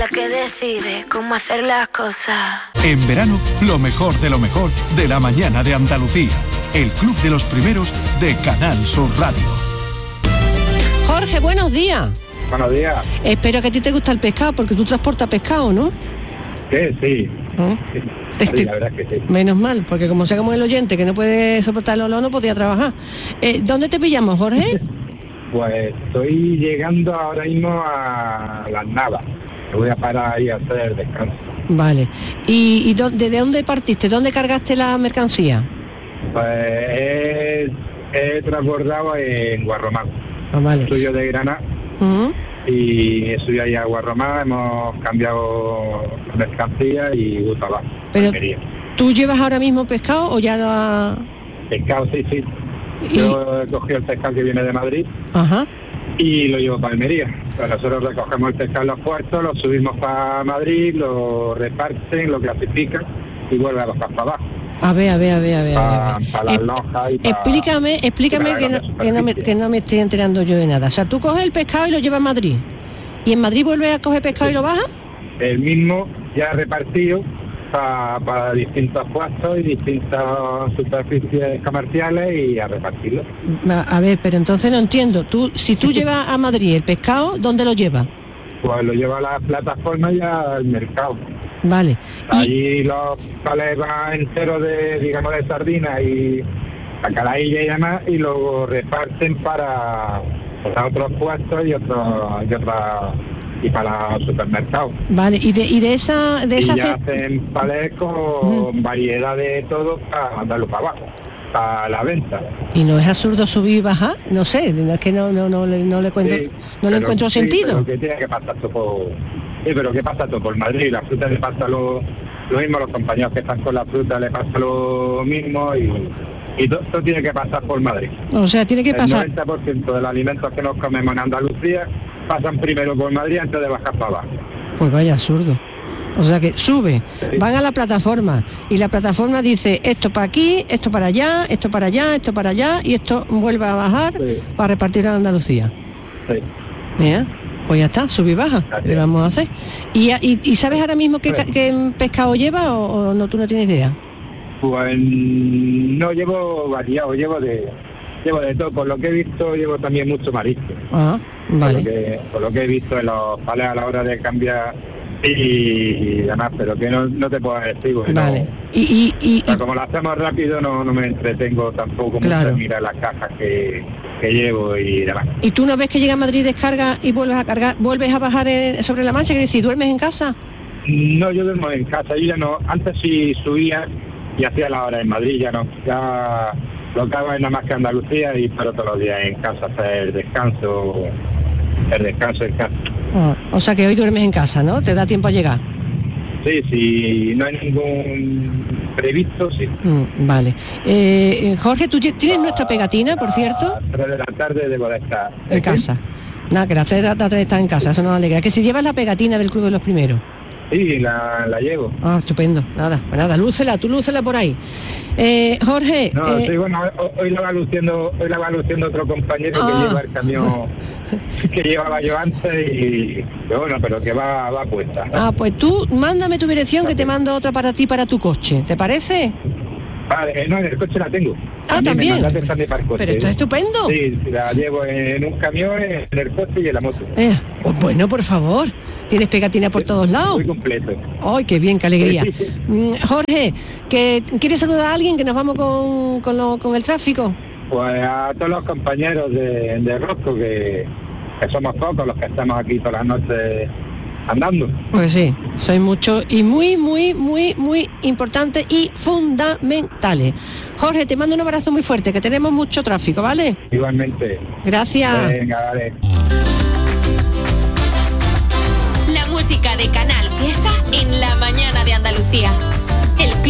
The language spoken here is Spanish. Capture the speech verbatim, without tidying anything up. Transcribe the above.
La que decide cómo hacer las cosas. En verano, lo mejor de lo mejor de la mañana de Andalucía. El club de los primeros de Canal Sur Radio. Jorge, buenos días. Buenos días. Espero que a ti te gusta el pescado, porque tú transportas pescado, ¿no? Sí, sí. ¿Oh? Sí, Este, la verdad es que sí. Menos mal, porque como sea como el oyente que no puede soportar el olor, no podía trabajar. Eh, ¿Dónde te pillamos, Jorge? Pues estoy llegando ahora mismo a Las Navas. Me voy a parar ahí a hacer descanso. Vale. ¿Y, y dónde, de dónde partiste? ¿Dónde cargaste la mercancía? Pues he, he transbordado en Guarromán. Ah, vale. Soy yo de Granada. Uh-huh. Y soy ahí a Guarromán, hemos cambiado mercancía y gusto abajo. Pero, Almería. ¿tú llevas ahora mismo pescado o ya lo has...? Pescado, sí, sí. Y- Yo he cogido el pescado que viene de Madrid Ajá. y lo llevo para Almería. Pues nosotros recogemos el pescado en los puertos, lo subimos para Madrid, lo reparten, lo clasifican y vuelve a bajar para abajo. A ver, a ver, a ver, a ver. Para a ver. las Ep- lonjas y para... Explícame, explícame para que la no, que, no me, superficie. que no me estoy enterando yo de nada. O sea, tú coges el pescado y lo llevas a Madrid. ¿Y en Madrid vuelves a coger pescado y lo bajas? El mismo ya repartido para, para distintos puestos y distintas superficies comerciales y a repartirlo. A, a ver, pero entonces no entiendo. Tú, si tú llevas a Madrid el pescado, ¿dónde lo llevas? Pues lo lleva a la plataforma y al mercado. Vale. Y, Allí los palés van enteros de, digamos, de sardinas y bacalaílla y demás, y lo reparten para, para otros puestos y otros y otras y para los supermercados. vale, y de, y de esa, de Y esa ya ce- hacen palés con variedad de todo para mandarlo para abajo, para la venta. ¿Y no es absurdo subir y bajar? No sé, es que no, no, no, le- no le cuento, Sí, no le pero- encuentro sí, sentido. Pero que tiene que pasar todo por... Sí, pero que pasa todo por Madrid. La fruta le pasa lo, lo mismo a los compañeros que están con la fruta, le pasa lo mismo y, y todo esto tiene que pasar por Madrid. O sea, tiene que El pasar. noventa por ciento de los alimentos que nos comemos en Andalucía pasan primero por Madrid antes de bajar para abajo. Pues vaya absurdo. O sea que sube, Sí. van a la plataforma y la plataforma dice esto para aquí, esto para allá, esto para allá, esto para allá y esto vuelve a bajar Sí. para repartirlo en Andalucía. Sí. Mira, pues ya está, sube y baja. Así ¿Qué es. vamos a hacer? ¿Y, y, y sabes ahora mismo qué, ca- Sí. qué pescado lleva o, o no, tú no tienes idea? Pues no llevo variado, llevo de llevo de todo. Por lo que he visto, llevo también mucho marisco. Ah, Por, lo vale. que, por lo que he visto en los palés a la hora de cambiar y demás, pero que no, no te puedo decir. Porque no- Vale. Y, y, y, o sea, y- como lo hacemos rápido, no, no me entretengo tampoco Claro. mucho en mirar las cajas que, que llevo y demás. y tú una vez que llegas a Madrid descargas y vuelves a cargar, vuelves a bajar en- sobre la marcha, que decir, ¿duermes en casa? No, yo duermo en casa, yo ya no. Antes sí subía y hacía la hora en Madrid, ya no. Ya lo que hago es nada más que Andalucía y paro todos los días en casa, hacer descanso, hacer descanso en casa. Ah, o sea que hoy duermes en casa, ¿no? ¿Te da tiempo a llegar? Sí, si no hay ningún previsto, sí. Mm, vale. Eh, Jorge, ¿tú lle- tienes nuestra pegatina, por cierto? A las tres de la tarde debo de estar. En casa. Nada, que las tres de la tarde estás en casa, eso nos alegra. Que si llevas la pegatina del Club de los Primeros. Sí, la, la llevo. Ah, estupendo. Nada, pues nada, lúcela, tú lúcela por ahí. Eh, Jorge, No, eh, sí, bueno, hoy, hoy la va luciendo, hoy la va luciendo otro compañero Ah. que lleva el camión que llevaba yo antes y pero bueno, pero que va, va puesta. ah, pues tú mándame tu dirección que te mando otra para ti, para tu coche. ¿Te parece? Vale, eh, no, en el coche la tengo. Ah, Me también. mandaste también para el coche. Pero esto es estupendo. Sí, la llevo en un camión, en el coche y en la moto. Eh, oh, bueno, por favor. Tienes pegatina por todos lados. Muy completo. ¡Ay, qué bien, qué alegría! Sí, sí. Mm, Jorge, que ¿quieres saludar a alguien que nos vamos con, con, lo- con el tráfico? Pues a todos los compañeros de, de Rosco, que, que somos pocos los que estamos aquí todas las noches andando. Pues sí, soy muchos y muy, muy, muy, muy importantes y fundamentales. Jorge, te mando un abrazo muy fuerte, que tenemos mucho tráfico, ¿vale? Igualmente. Gracias. Venga, vale. La música de Canal Fiesta en la mañana de Andalucía.